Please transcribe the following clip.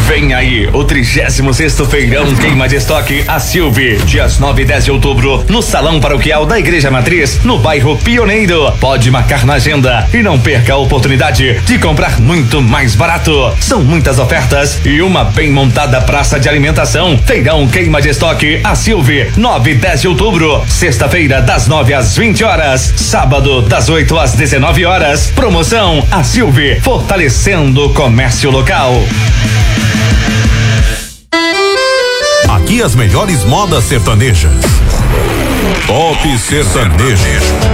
Vem aí o 36º Feirão Queima de Estoque A Silve, dias 9 e 10 de outubro, no Salão Paroquial da Igreja Matriz, no bairro Pioneiro. Pode marcar na agenda e não perca a oportunidade de comprar muito mais barato. São muitas ofertas e uma bem montada praça de alimentação. Feirão Queima de Estoque A Silve, 9 e 10 de outubro, sexta-feira das 9 às 20 horas, sábado das 8 às 19 horas. Promoção A Silve, fortalecendo o comércio local. Aqui as melhores modas sertanejas. Top Sertanejo.